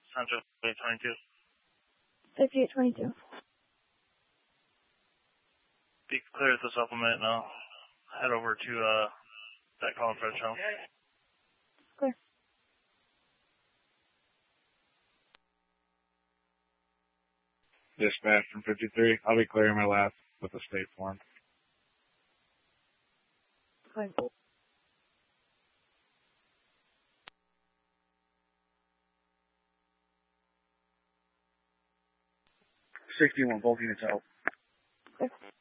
Central 822. 5822. Be clear with the supplement and I'll head over to that call for the show. Clear. Dispatch from 53. I'll be clearing my lap with the state form. Clear. 61, Volking, it's out. Clear.